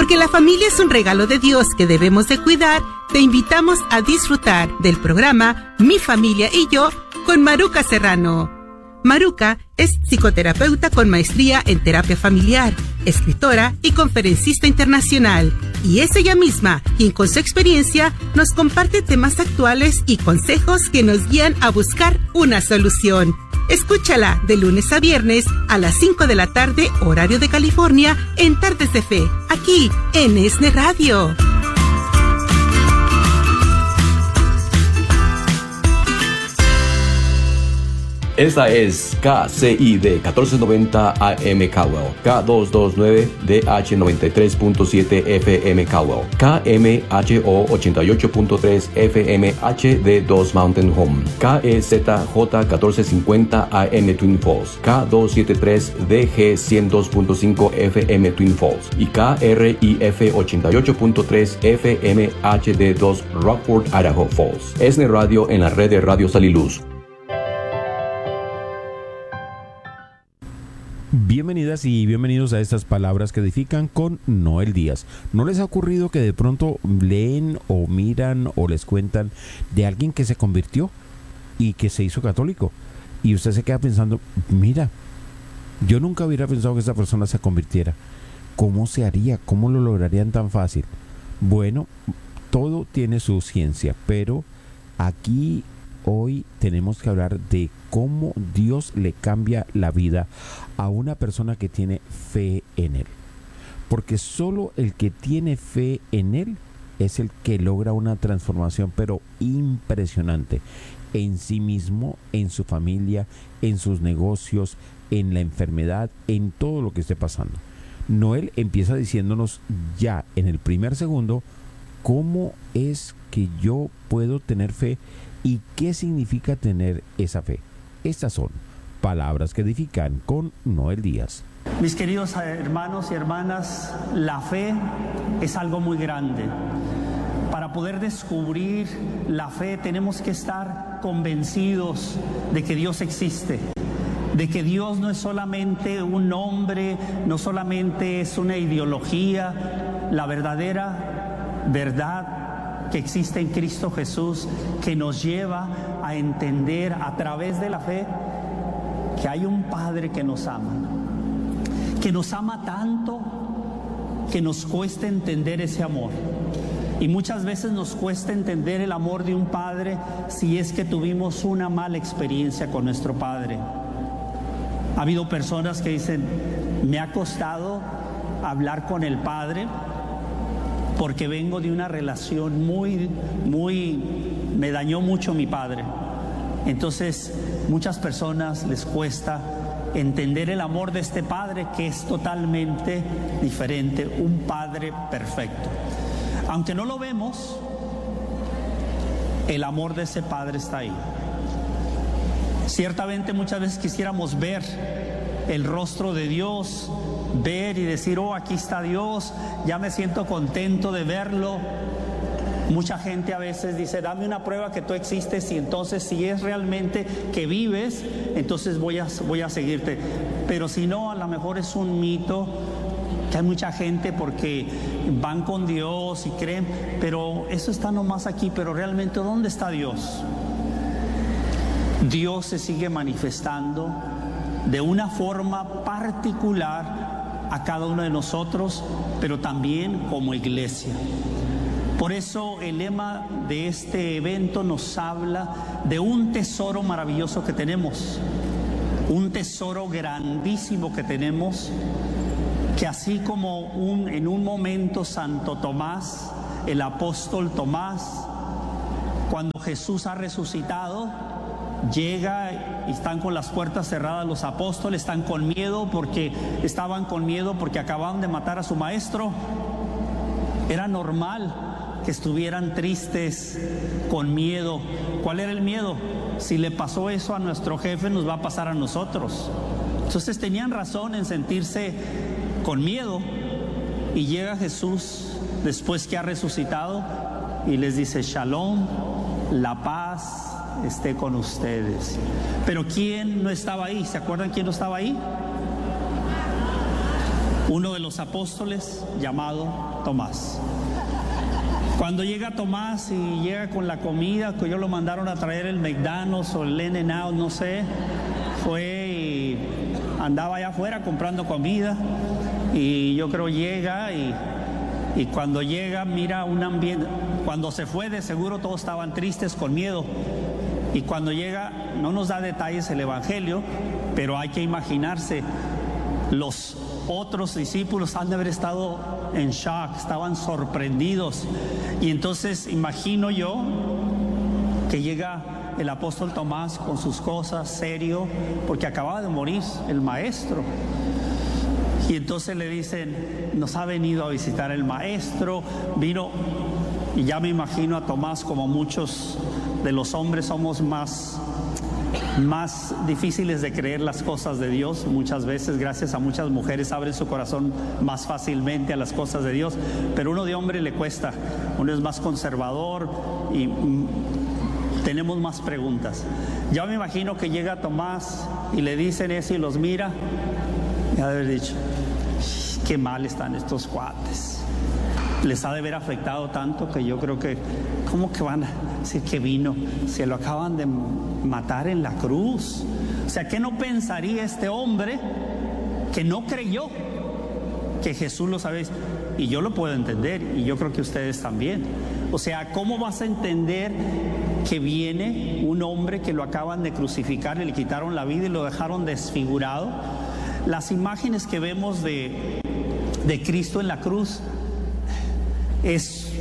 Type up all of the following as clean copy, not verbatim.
Porque la familia es un regalo de Dios que debemos de cuidar, te invitamos a disfrutar del programa Mi Familia y Yo con Maruca Serrano. Maruca es psicoterapeuta con maestría en terapia familiar, escritora y conferencista internacional. Y es ella misma quien con su experiencia nos comparte temas actuales y consejos que nos guían a buscar una solución. Escúchala de lunes a viernes a las 5 de la tarde, horario de California, en Tardes de Fe, aquí en ESNE Radio. Esta es KCID 1490 AM Caldwell, K229DH 93.7 FM Caldwell, KMHO 88.3 FM HD2 Mountain Home, KEZJ 1450 AM Twin Falls, K273DG 102.5 FM Twin Falls y KRIF 88.3 FM HD2 Rockford, Idaho Falls. ESNE Radio en la red de Radio Sal y Luz. Bienvenidas y bienvenidos a estas palabras que edifican con Noel Díaz. ¿No les ha ocurrido que de pronto leen o miran o les cuentan de alguien que se convirtió y que se hizo católico? Y usted se queda pensando, mira, yo nunca hubiera pensado que esa persona se convirtiera. ¿Cómo se haría? ¿Cómo lo lograrían tan fácil? Bueno, todo tiene su ciencia, pero aquí hoy tenemos que hablar de cómo Dios le cambia la vida a una persona que tiene fe en Él. Porque solo el que tiene fe en Él es el que logra una transformación, pero impresionante, en sí mismo, en su familia, en sus negocios, en la enfermedad, en todo lo que esté pasando. Noel empieza diciéndonos ya en el primer segundo cómo es que yo puedo tener fe y qué significa tener esa fe. Estas son palabras que edifican con Noel Díaz. Mis queridos hermanos y hermanas, la fe es algo muy grande. Para poder descubrir la fe tenemos que estar convencidos de que Dios existe, de que Dios no es solamente un nombre, no solamente es una ideología. La verdadera verdad que existe en Cristo Jesús, que nos lleva a entender a través de la fe que hay un Padre que nos ama tanto que nos cuesta entender ese amor. Y muchas veces nos cuesta entender el amor de un Padre si es que tuvimos una mala experiencia con nuestro Padre. Ha habido personas que dicen, me ha costado hablar con el Padre porque vengo de una relación me dañó mucho mi padre. Entonces, muchas personas les cuesta entender el amor de este Padre que es totalmente diferente, un Padre perfecto. Aunque no lo vemos, el amor de ese Padre está ahí. Ciertamente muchas veces quisiéramos ver el rostro de Dios, ver y decir, oh, aquí está Dios, ya me siento contento de verlo. Mucha gente a veces dice, dame una prueba que tú existes y entonces si es realmente que vives, entonces voy a seguirte. Pero si no, a lo mejor es un mito, que hay mucha gente porque van con Dios y creen, pero eso está nomás aquí, pero realmente ¿dónde está Dios? Dios se sigue manifestando de una forma particular a cada uno de nosotros, pero también como iglesia. Por eso el lema de este evento nos habla de un tesoro maravilloso que tenemos, un tesoro grandísimo que tenemos, que así como en un momento Santo Tomás, el apóstol Tomás, cuando Jesús ha resucitado, llega y están con las puertas cerradas los apóstoles, estaban con miedo porque acababan de matar a su maestro. Era normal que estuvieran tristes, con miedo. ¿Cuál era el miedo? Si le pasó eso a nuestro jefe, nos va a pasar a nosotros. Entonces tenían razón en sentirse con miedo. Y llega Jesús después que ha resucitado y les dice, Shalom, la paz esté con ustedes. Pero ¿quién no estaba ahí? ¿Se acuerdan quién no estaba ahí? uno de los apóstoles llamado Tomás. Cuando llega Tomás y llega con la comida, que ellos lo mandaron a traer el McDonald's o el In-N-Out, no sé, fue y andaba allá afuera comprando comida, y yo creo llega y cuando llega mira un ambiente. Cuando se fue de seguro todos estaban tristes, con miedo, y cuando llega no nos da detalles el Evangelio, pero hay que imaginarse, los otros discípulos han de haber estado en shock, estaban sorprendidos, y entonces imagino yo que llega el apóstol Tomás con sus cosas, serio, porque acababa de morir el maestro. Y entonces le dicen, nos ha venido a visitar el maestro, vino, y ya me imagino a Tomás, como muchos de los hombres somos más difíciles de creer las cosas de Dios. Muchas veces, gracias a muchas mujeres, abren su corazón más fácilmente a las cosas de Dios, pero uno de hombre le cuesta, uno es más conservador y tenemos más preguntas. Ya me imagino que llega Tomás y le dicen eso y los mira y ha de haber dicho, qué mal están estos cuates. Les ha de haber afectado tanto que yo creo que, ¿cómo que van a decir que vino? Se lo acaban de matar en la cruz. O sea, ¿qué no pensaría este hombre que no creyó que Jesús lo sabía? Y yo lo puedo entender, y yo creo que ustedes también. O sea, ¿cómo vas a entender que viene un hombre que lo acaban de crucificar y le quitaron la vida y lo dejaron desfigurado? Las imágenes que vemos de Cristo en la cruz es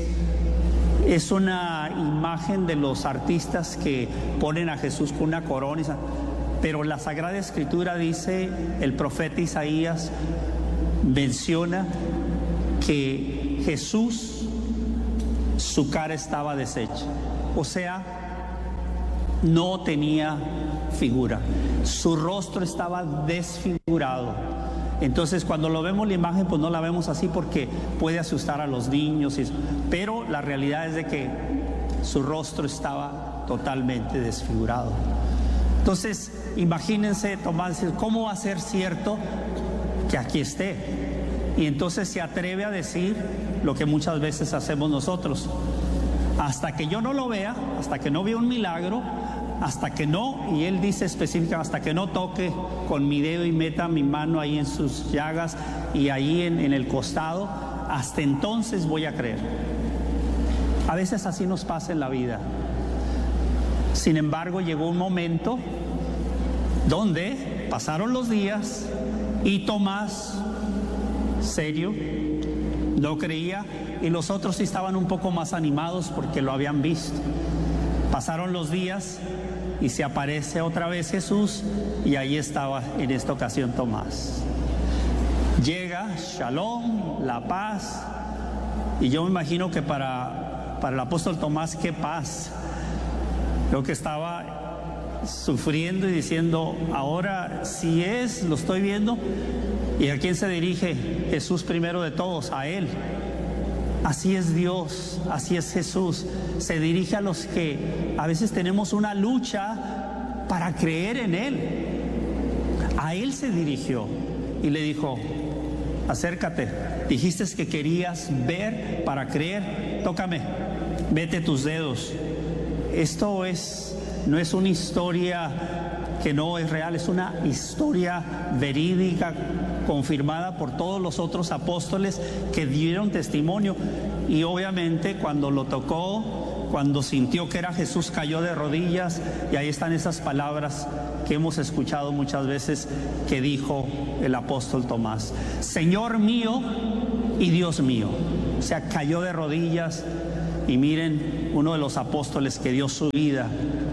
una imagen de los artistas que ponen a Jesús con una corona, pero la Sagrada Escritura dice, el profeta Isaías menciona que Jesús, su cara estaba deshecha, o sea, no tenía figura, su rostro estaba desfigurado. Entonces cuando lo vemos la imagen, pues no la vemos así porque puede asustar a los niños, pero la realidad es de que su rostro estaba totalmente desfigurado. Entonces imagínense Tomás, ¿cómo va a ser cierto que aquí esté? Y entonces se atreve a decir lo que muchas veces hacemos nosotros: hasta que yo no lo vea, hasta que no vea un milagro, hasta que no, y él dice específicamente, hasta que no toque con mi dedo y meta mi mano ahí en sus llagas y ahí en el costado, hasta entonces voy a creer. A veces así nos pasa en la vida. Sin embargo, llegó un momento donde pasaron los días y Tomás, serio, no creía, y los otros sí estaban un poco más animados porque lo habían visto. Pasaron los días y se aparece otra vez Jesús, y ahí estaba en esta ocasión Tomás. Llega, Shalom, la paz, y yo me imagino que para el apóstol Tomás, qué paz. Creo que estaba sufriendo y diciendo, ahora si es, lo estoy viendo. ¿Y a quién se dirige? Jesús primero de todos, a él. Así es Dios, así es Jesús. Se dirige a los que a veces tenemos una lucha para creer en Él. A Él se dirigió y le dijo, acércate, dijiste que querías ver para creer, tócame, vete tus dedos. Esto no es una historia que no es real, es una historia verídica, confirmada por todos los otros apóstoles que dieron testimonio. Y obviamente cuando lo tocó, cuando sintió que era Jesús, cayó de rodillas, y ahí están esas palabras que hemos escuchado muchas veces que dijo el apóstol Tomás: Señor mío y Dios mío. O sea, cayó de rodillas. Y miren, uno de los apóstoles que dio su vida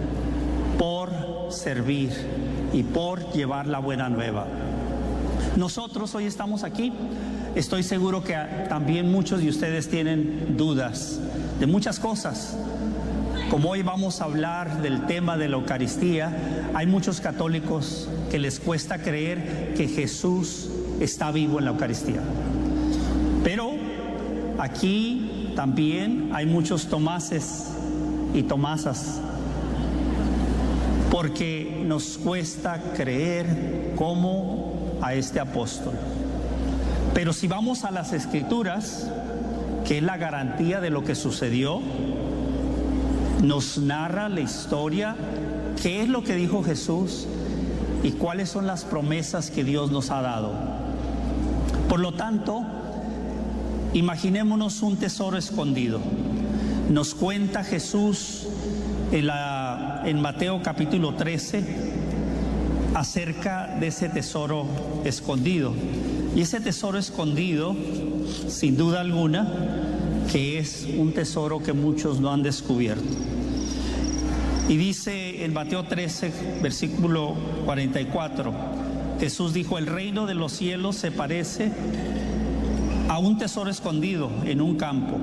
por servir y por llevar la buena nueva. Nosotros hoy estamos aquí. Estoy seguro que también muchos de ustedes tienen dudas de muchas cosas. Como hoy vamos a hablar del tema de la Eucaristía, hay muchos católicos que les cuesta creer que Jesús está vivo en la Eucaristía. Pero aquí también hay muchos Tomases y Tomasas, porque nos cuesta creer como a este apóstol. Pero si vamos a las Escrituras, que es la garantía de lo que sucedió, nos narra la historia, qué es lo que dijo Jesús y cuáles son las promesas que Dios nos ha dado. Por lo tanto, imaginémonos un tesoro escondido. Nos cuenta Jesús en Mateo capítulo 13 acerca de ese tesoro escondido. Y ese tesoro escondido, sin duda alguna, que es un tesoro que muchos no han descubierto. Y dice en Mateo 13, versículo 44, Jesús dijo: el reino de los cielos se parece a un tesoro escondido en un campo.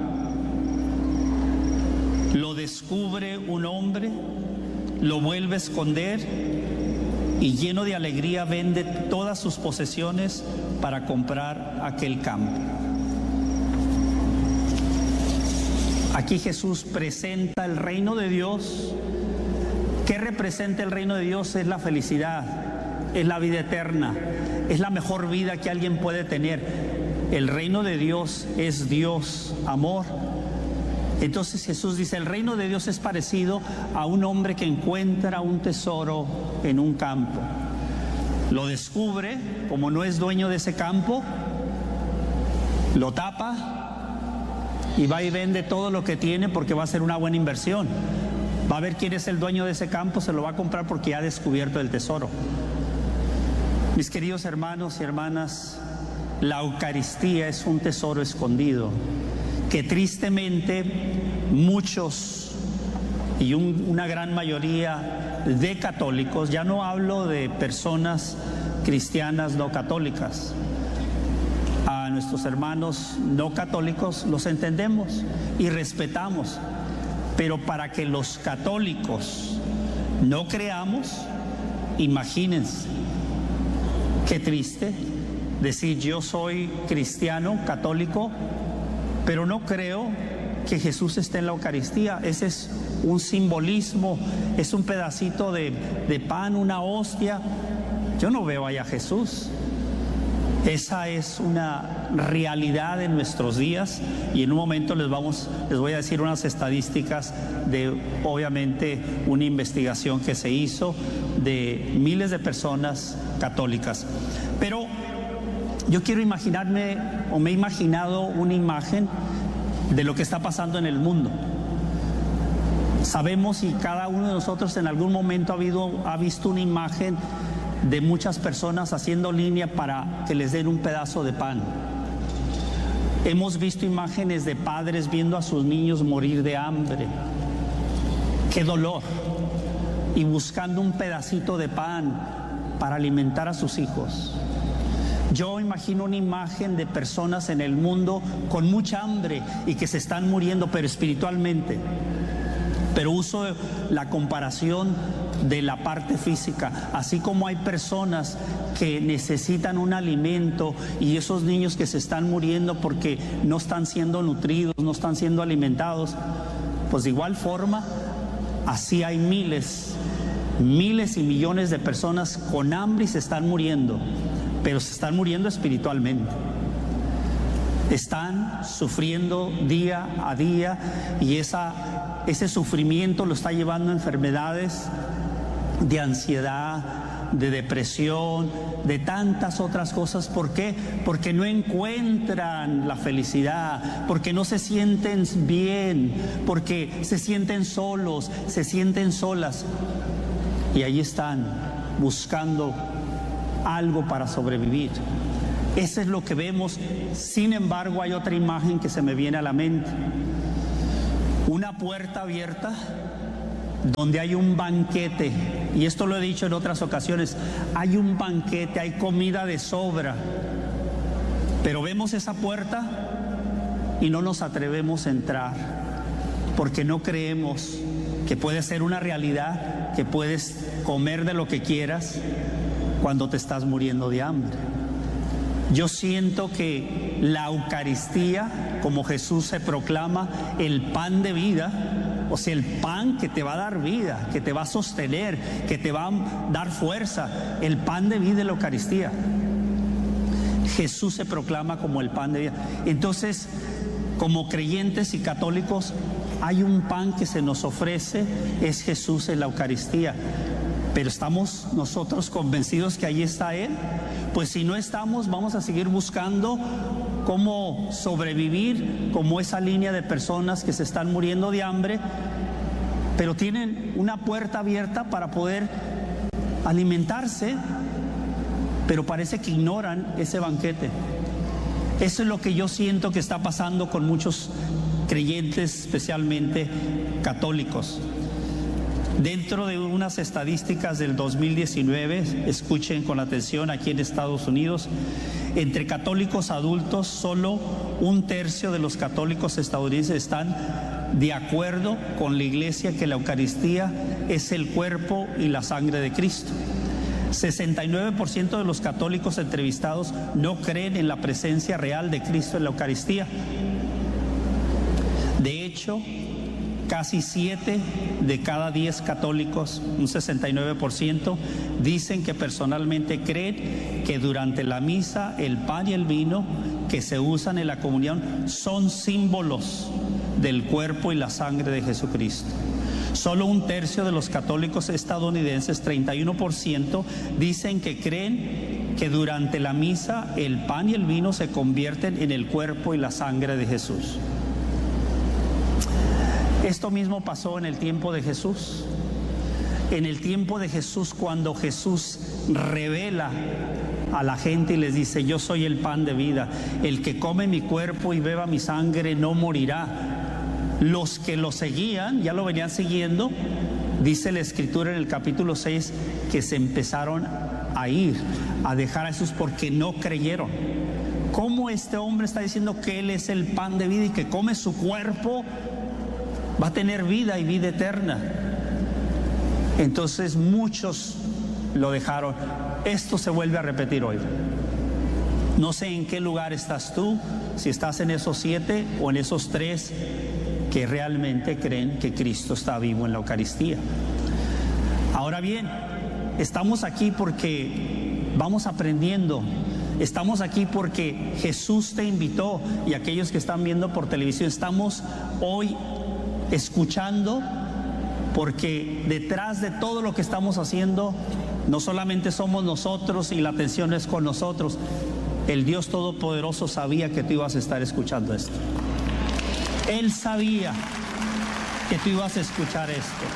Lo descubre un hombre, lo vuelve a esconder y lleno de alegría vende todas sus posesiones para comprar aquel campo. Aquí Jesús presenta el reino de Dios. ¿Qué representa el reino de Dios? Es la felicidad, es la vida eterna, es la mejor vida que alguien puede tener. El reino de Dios es Dios, amor. Entonces Jesús dice, el reino de Dios es parecido a un hombre que encuentra un tesoro en un campo. Lo descubre, como no es dueño de ese campo, lo tapa y va y vende todo lo que tiene porque va a ser una buena inversión. Va a ver quién es el dueño de ese campo, se lo va a comprar porque ya ha descubierto el tesoro. Mis queridos hermanos y hermanas, la Eucaristía es un tesoro escondido que tristemente muchos y una gran mayoría de católicos, ya no hablo de personas cristianas no católicas, a nuestros hermanos no católicos los entendemos y respetamos, pero para que los católicos no creamos, imagínense, qué triste decir yo soy cristiano, católico, pero no creo que Jesús esté en la Eucaristía. Ese es un simbolismo, es un pedacito de pan, una hostia. Yo no veo allá a Jesús. Esa es una realidad en nuestros días y en un momento les voy a decir unas estadísticas de, obviamente, una investigación que se hizo de miles de personas católicas. Pero yo quiero imaginarme, o me he imaginado una imagen de lo que está pasando en el mundo. Sabemos y cada uno de nosotros en algún momento ha visto una imagen de muchas personas haciendo línea para que les den un pedazo de pan. Hemos visto imágenes de padres viendo a sus niños morir de hambre. ¡Qué dolor! Y buscando un pedacito de pan para alimentar a sus hijos. Yo imagino una imagen de personas en el mundo con mucha hambre y que se están muriendo, pero espiritualmente. Pero uso la comparación de la parte física, así como hay personas que necesitan un alimento y esos niños que se están muriendo porque no están siendo nutridos, no están siendo alimentados, pues de igual forma, así hay miles y millones de personas con hambre y se están muriendo, pero se están muriendo espiritualmente. Están sufriendo día a día y ese sufrimiento lo está llevando a enfermedades de ansiedad, de depresión, de tantas otras cosas. ¿Por qué? Porque no encuentran la felicidad, porque no se sienten bien, porque se sienten solos, se sienten solas. Y ahí están buscando algo para sobrevivir. Eso es lo que vemos. Sin embargo, hay otra imagen que se me viene a la mente. Una puerta abierta donde hay un banquete, y esto lo he dicho en otras ocasiones, hay un banquete, hay comida de sobra, pero vemos esa puerta y no nos atrevemos a entrar, porque no creemos que puede ser una realidad, que puedes comer de lo que quieras cuando te estás muriendo de hambre. Yo siento que la Eucaristía, como Jesús se proclama, el pan de vida, o sea, el pan que te va a dar vida, que te va a sostener, que te va a dar fuerza, el pan de vida de la Eucaristía. Jesús se proclama como el pan de vida. Entonces, como creyentes y católicos, hay un pan que se nos ofrece, es Jesús en la Eucaristía. Pero ¿estamos nosotros convencidos que ahí está Él? Pues si no estamos, vamos a seguir buscando cómo sobrevivir como esa línea de personas que se están muriendo de hambre, pero tienen una puerta abierta para poder alimentarse, pero parece que ignoran ese banquete. Eso es lo que yo siento que está pasando con muchos creyentes, especialmente católicos. Dentro de unas estadísticas del 2019, escuchen con atención, aquí en Estados Unidos, entre católicos adultos, solo 1/3 de los católicos estadounidenses están de acuerdo con la Iglesia que la Eucaristía es el cuerpo y la sangre de Cristo. 69% de los católicos entrevistados no creen en la presencia real de Cristo en la Eucaristía. De hecho, casi 7 de cada 10 católicos, un 69%, dicen que personalmente creen que durante la misa el pan y el vino que se usan en la comunión son símbolos del cuerpo y la sangre de Jesucristo. Solo 1/3 de los católicos estadounidenses, 31%, dicen que creen que durante la misa el pan y el vino se convierten en el cuerpo y la sangre de Jesús. Esto mismo pasó en el tiempo de Jesús. En el tiempo de Jesús, cuando Jesús revela a la gente y les dice: yo soy el pan de vida, el que come mi cuerpo y beba mi sangre no morirá. Los que lo seguían, ya lo venían siguiendo, dice la Escritura en el capítulo 6, que se empezaron a ir, a dejar a Jesús porque no creyeron. ¿Cómo este hombre está diciendo que Él es el pan de vida y que come su cuerpo va a tener vida y vida eterna? Entonces muchos lo dejaron. Esto se vuelve a repetir hoy. No sé en qué lugar estás tú, si estás en esos 7 o en esos 3 que realmente creen que Cristo está vivo en la Eucaristía. Ahora bien, estamos aquí porque vamos aprendiendo. Estamos aquí porque Jesús te invitó, y aquellos que están viendo por televisión, estamos hoy escuchando, porque detrás de todo lo que estamos haciendo no solamente somos nosotros y la atención es con nosotros. El Dios Todopoderoso sabía que tú ibas a estar escuchando esto. Él sabía que tú ibas a escuchar esto.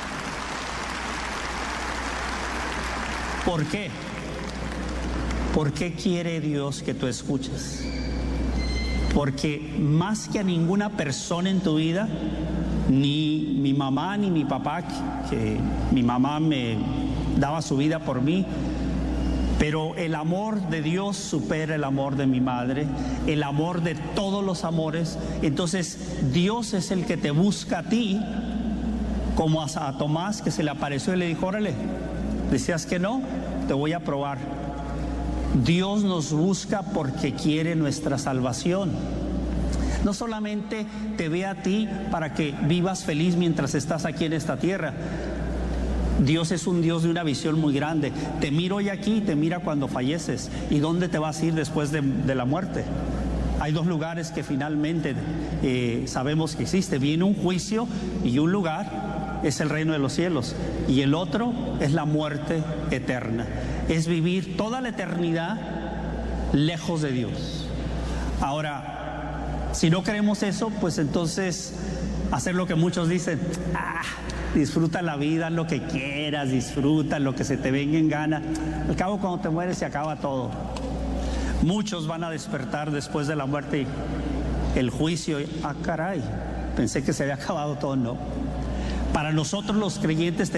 ¿Por qué? ¿Por qué quiere Dios que tú escuches? Porque más que a ninguna persona en tu vida, ni mi mamá ni mi papá, que mi mamá me daba su vida por mí, pero el amor de Dios supera el amor de mi madre, el amor de todos los amores. Entonces Dios es el que te busca a ti, como a Tomás, que se le apareció y le dijo: órale, decías que no, te voy a probar. Dios nos busca porque quiere nuestra salvación. No solamente te ve a ti para que vivas feliz mientras estás aquí en esta tierra. Dios es un Dios de una visión muy grande. Te mira hoy aquí y te mira cuando falleces. ¿Y dónde te vas a ir después de la muerte? Hay 2 lugares que finalmente sabemos que existe. Viene un juicio, y un lugar es el reino de los cielos, y el otro es la muerte eterna. Es vivir toda la eternidad lejos de Dios. Ahora, si no queremos eso, pues entonces hacer lo que muchos dicen: disfruta la vida, lo que quieras, disfruta lo que se te venga en gana. Al cabo, cuando te mueres se acaba todo. Muchos van a despertar después de la muerte y el juicio. Caray, pensé que se había acabado todo. No. Para nosotros los creyentes